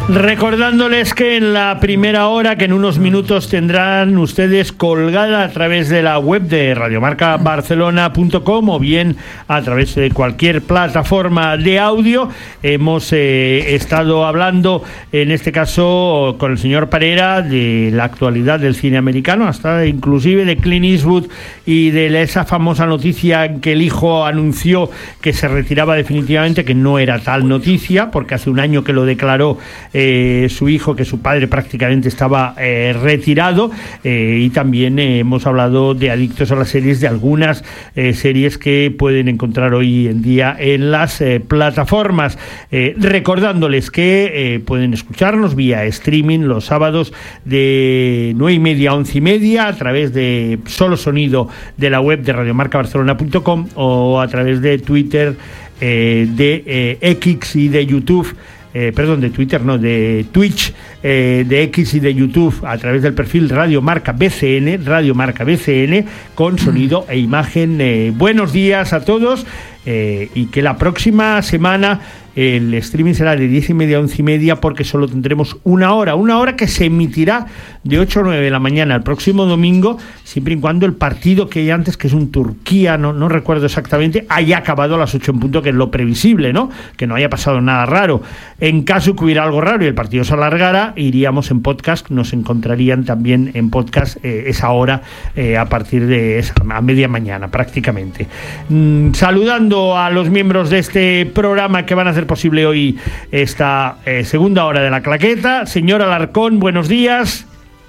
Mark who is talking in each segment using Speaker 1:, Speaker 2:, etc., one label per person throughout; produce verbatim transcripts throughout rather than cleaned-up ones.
Speaker 1: Recordándoles que en la primera hora, que en unos minutos tendrán ustedes colgada a través de la web de radiomarca barcelona punto com o bien a través de cualquier plataforma de audio, hemos eh, estado hablando, en este caso con el señor Parera, de la actualidad del cine americano, hasta inclusive de Clint Eastwood y de esa famosa noticia en que el hijo anunció que se retiraba definitivamente, que no era tal noticia, porque hace un año que lo declaró Eh, su hijo, que su padre prácticamente estaba eh, retirado, eh, y también eh, hemos hablado de Adictos a las Series, de algunas eh, series que pueden encontrar hoy en día en las eh, plataformas, eh, recordándoles que eh, pueden escucharnos vía streaming los sábados de nueve y media a once y media a través de solo sonido de la web de radiomarca barcelona punto com o a través de Twitter, eh, de eh, X y de YouTube. Eh, perdón, de Twitter, no, de Twitch, eh, de X y de YouTube, a través del perfil Radio Marca B C N, Radio Marca B C N, con sonido e imagen. Eh, buenos días a todos, eh, y que la próxima semana el streaming será de diez y media a once y media, porque solo tendremos una hora, una hora que se emitirá de ocho a nueve de la mañana el próximo domingo, siempre y cuando el partido que hay antes, que es un Turquía, no, no recuerdo exactamente, haya acabado a las ocho en punto, que es lo previsible, ¿no? Que no haya pasado nada raro. En caso que hubiera algo raro y el partido se alargara, iríamos en podcast, nos encontrarían también en podcast eh, esa hora eh, a partir de esa, a media mañana prácticamente. Mm, saludando a los miembros de este programa que van a hacer posible hoy esta eh, segunda hora de la claqueta. Señor Alarcón, buenos días.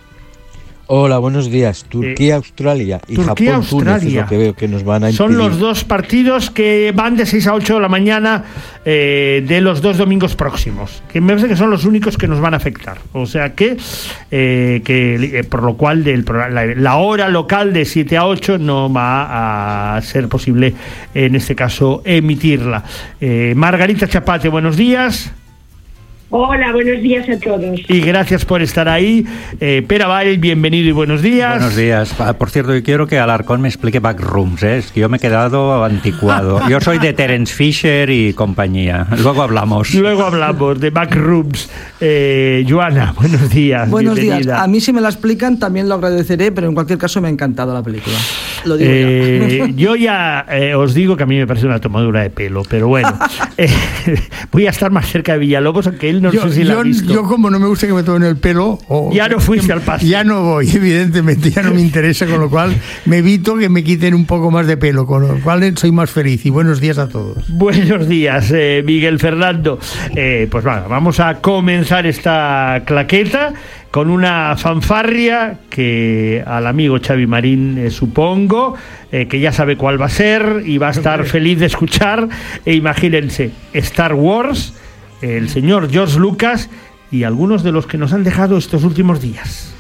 Speaker 2: Hola, buenos días. Turquía, eh, Australia y
Speaker 1: Turquía,
Speaker 2: Japón, Túnez,
Speaker 1: Australia.
Speaker 2: Es lo que veo que nos van a impedir.
Speaker 1: Son los dos partidos que van de seis a ocho de la mañana eh, de los dos domingos próximos, que me parece que son los únicos que nos van a afectar. O sea que, eh, que eh, por lo cual del, la, la hora local de siete a ocho no va a ser posible, en este caso, emitirla. Eh, Margarita Chapate, buenos días.
Speaker 3: Hola, buenos días a todos.
Speaker 1: Y gracias por estar ahí. Eh, Pere Vall, bienvenido y buenos días.
Speaker 4: Buenos días. Por cierto, yo quiero que Alarcón me explique Backrooms, ¿eh? Es que yo me he quedado anticuado. Yo soy de Terence Fisher y compañía. Luego hablamos.
Speaker 1: Luego hablamos de Backrooms. Eh, Joana, buenos días.
Speaker 5: Buenos
Speaker 1: bienvenida.
Speaker 5: días. A mí, si me la explican, también lo agradeceré, pero en cualquier caso me ha encantado la película. Lo digo
Speaker 1: eh,
Speaker 5: ya.
Speaker 1: Yo ya eh, os digo que a mí me parece una tomadura de pelo, pero bueno, eh, voy a estar más cerca de Villalobos, aunque él no
Speaker 6: yo,
Speaker 1: sé si la
Speaker 6: yo,
Speaker 1: ha visto.
Speaker 6: Yo, como no me gusta que me tomen el pelo, o
Speaker 1: ya no fuiste al paso.
Speaker 6: Ya no voy, evidentemente, ya no me interesa, con lo cual me evito que me quiten un poco más de pelo, con lo cual soy más feliz. Y buenos días a todos.
Speaker 1: Buenos días, eh, Miguel Fernando. Eh, pues bueno, vamos a comenzar esta claqueta con una fanfarria que al amigo Xavi Marín, eh, supongo, eh, que ya sabe cuál va a ser y va a estar feliz de escuchar. E imagínense, Star Wars, el señor George Lucas y algunos de los que nos han dejado estos últimos días.